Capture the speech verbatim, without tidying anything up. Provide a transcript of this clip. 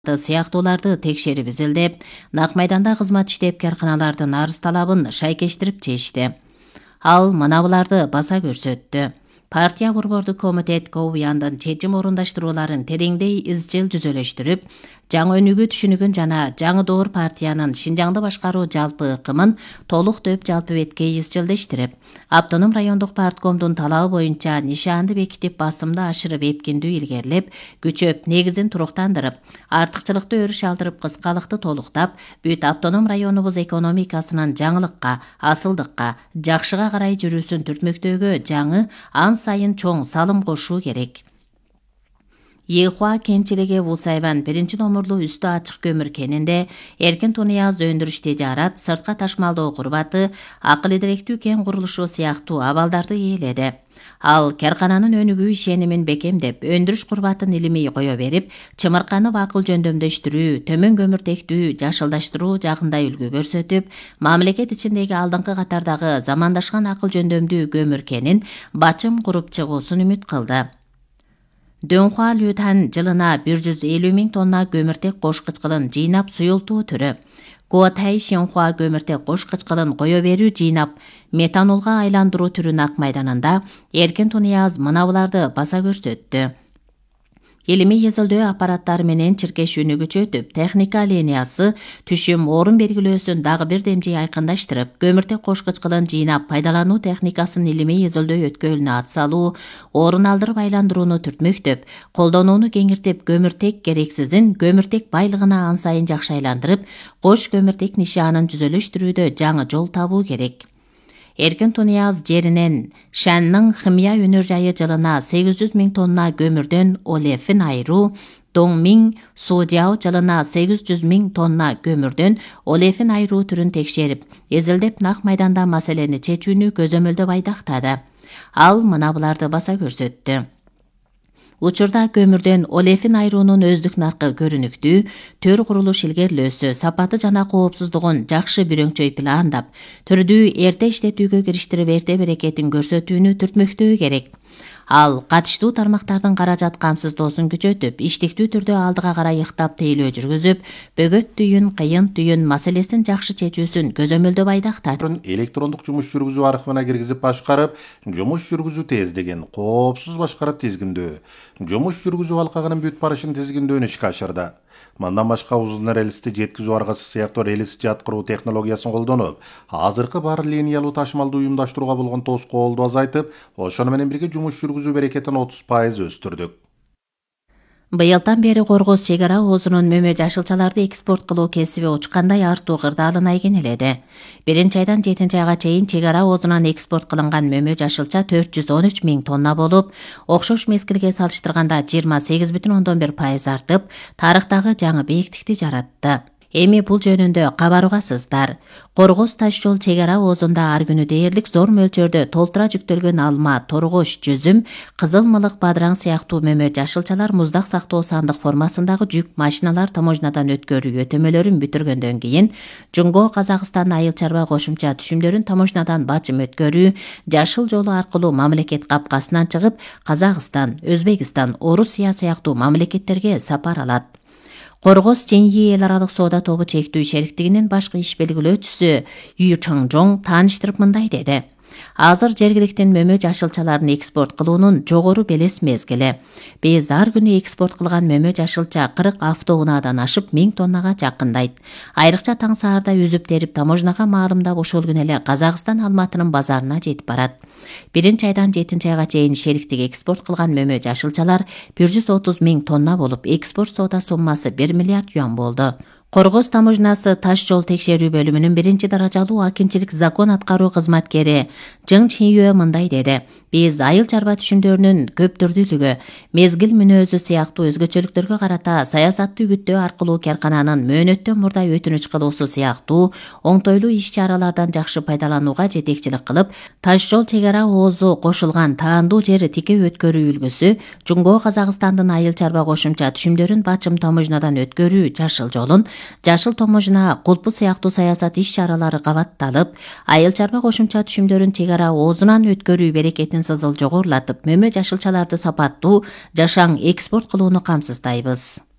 сыяктууларды текшерип изилдеп, нак майданда кызмат иштеп карканалардын арыз талабын шайкештирип чечти. Ал мына буларды баса көрсөттү. Партия борбордук комитет Ковуяндын чечим орундаштырууларын тереңдей изчил жүзөлөштүрүп, жаңы өнүгүү түшүнүгүн жана жаңы доор партиянын Шинжаңды башкаруу жалпы ыкымын толук дөп жалпы бетке изчилдештирип, Автоном райондук парткомдун талабы боюнча нишаанды бекитип басымды ашырып эпкиндүү илгерилеп, күчөп негизин туруктандырып, артыкчылыкты өрүш алдырып кыскалыкты толуктап, бүт автоном районубуз экономикасынын жаңылыкка, асылдыкка, жакшыга карай жүрүүсүн түртмөктөөгө жаңы, ан сайын чоң салым кошуу керек. Ехуа кенчилиги Вусайван биринчи номурлуу үстү ачык көмүр кенинде эркин тунуяз өндүрүш тежарат, сыртка ташмалдоо курбаты, акыл идиректүү кен курулушу сыяктуу абалдарды ээледи. Ал каркананын өнүгүү ишенимин бекемдеп, өндүрүш курбатын илимий кое берип, чымырканы акыл жөндөмдөштүрүү, төмөн көмүртектүү жашылдаштыруу жагында үлгү көрсөтүп, мамлекет ичиндеги алдыңкы катардагы замандашкан акыл жөндөмдүү көмүр кенин бачым куруп чыгуусун үмүт кылды. Дөнхуа Лютан жылына бир жүз элүү миң тонна көмүртек кош кычкылын жыйнап суюлтуу түрү. Гуатай Шинхуа көмүртек кош кычкылын кое берүү жыйнап метанолго айландыруу түрү нак майданында эркин тунуяз мына буларды баса көрсөттү. Илимий изилдөө аппараттары менен чиркешүүнү күчөтүп, техника линиясы түшүм орун белгилөөсүн дагы бир демжей айкындаштырып, көмүртек кош кычкылын жыйнап пайдалануу техникасын илимий изилдөө өткөлүнө ат салуу, орун алдырып айландырууну түртмөктөп, колдонууну кеңиртип, көмүртек керексизин көмүртек байлыгына ан сайын жакшы айландырып, кош көмүртек нишаанын жүзөлөштүрүүдө жаңы жол табуу керек. Эркин тунуяз жеринен Шанның химия өнөр жайы жылына сегиз жүз миң тонна көмүрдөн олефин айыруу, Доңмиң Судяо жылына сегиз жүз миң тонна көмүрдөн олефин айыруу түрүн текшерип, изилдеп нак майданда маселени чечүүнү көзөмөлдөп айдактады. Ал мына буларды баса көрсөттү. Учурда көмүрдөн олефин айыруунун өздүк наркы көрүнүктүү, төр курулуш илгерилөөсү, сапаты жана коопсуздугун жакшы бүрөңчөй пландап, түрдүү эрте иштетүүгө кириштирип эрте берекетин көрсөтүүнү түртмөктөө керек. Ал катыштуу тармактардын каражат камсыздоосун күчөтүп, иштиктүү түрдө алдыга карай ыктап тейлөө жүргүзүп, бөгөт түйүн, кыйын түйүн маселесин жакшы чечүүсүн көзөмөлдөп айдактады. Электрондук жумуш жүргүзүү аркыбына киргизип башкарып, жумуш жүргүзүү тездигин, коопсуз башкарып тизгиндөө, жумуш жүргүзүү алкагынын бүт барышын тизгиндөөнү ишке ашырды. Мындан башка узун рельсти жеткизүү аргасы сыяктуу рельс жаткыруу технологиясын колдонуп, азыркы бар линиялуу ташмалды уюмдаштырууга болгон тоскоолду азайтып, ошону менен бирге жумуш жүргүзүү берекетин отуз пайыз өстүрдүк. Быйылдан бери Коргоз чек ара оозунун мөмө жашылчаларды экспорт кылуу кесиби учкандай артуу кырдаалына кенеледи. Биринчи айдан жетинчи айга чейин чек ара оозунан экспорт кылынган мөмө жашылча төрт жүз он үч миң тонна болуп, окшош мезгилге салыштырганда жыйырма сегиз бүтүн ондон бир пайыз артып, тарыхтагы жаңы бийиктикти жаратты. Эми бул жөнүндө кабарыгасыздар. Коргоз таш жол чек ара оозунда ар күнү дээрлик зор мөлчөрдө толтура жүктөлгөн алма, торгош, жүзүм, кызыл мылык, бадыраң сыяктуу мөмө жашылчалар муздак сактоо сандык формасындагы жүк машиналар таможнадан өткөрүү өтөмөлөрүн бүтүргөндөн кийин, Жумго Казакстан айыл чарба кошумча түшүмдөрүн таможнадан бачым өткөрүү, жашыл жолу аркылуу мамлекет капкасынан чыгып, Казакстан, Өзбекстан, Орусия сыяктуу мамлекеттерге сапар алат. Коргоз Ченьи эл аралык соода тобу чектүү шериктигинин башкы иш белгилөөчүсү Ю Чаңжоң тааныштырып мындай деди. Азыр жергиликтин мөмө жашылчаларын экспорт кылуунун жогору белес мезгили. Биз ар күнү экспорт кылган мөмө жашылча кырк автоунаадан ашып миң тоннага жакындайт. Айрыкча таң саарда үзүп терип таможнага маалымдап ошол күнү эле Казакстан Алматынын базарына жетип барат. Биринчи айдан жетинчи айга чейин шериктик экспорт кылган мөмө жашылчалар бир жүз отуз миң тонна болуп, экспорт соода суммасы бир миллиард юан болду. Коргоз таможнасы таш жол текшерүү бөлүмүнүн биринчи даражалуу акимчилик закон аткаруу кызматкери Жың Чинюэ мындай деди. Биз айыл чарба түшүмдөрүнүн көптүрдүүлүгү, мезгил мүнөзү сыяктуу өзгөчөлүктөргө карата саясатты үгүттөө аркылуу каркананын мөөнөттөн мурда өтүнүч кылуусу сыяктуу оңтойлуу иш-чаралардан жакшы пайдаланууга жетекчилик кылып, таш жол чек ара оозу кошулган таандуу жер тике өткөрүү үлгүсү, Жумго Казакстандын айыл чарба кошумча түшүмдөрүн бачым таможнадан өткөрүү жашыл жолун, жашыл таможна кулпу сыяктуу саясат иш-чаралары кабатталып, айыл чарба кошумча түшүмдөрүн чек ара оозунан өткөрүү берекетин сызыл жогорулатып, мөмө жашылчаларды сапаттуу, жашаң экспорт кылууну камсыздайбыз.